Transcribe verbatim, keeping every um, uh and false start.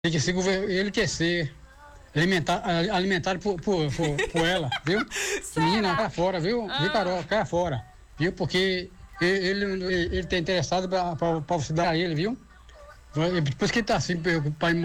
Ele quer ser, gover- ele quer ser alimentar, alimentado por, por, por, por ela, viu? Menina, cai fora, viu? Ah. Viu, Carol? Cai fora, viu? Porque ele, ele, ele tá interessado pra, pra, pra você dar a ele, viu? Depois que ele tá assim, pra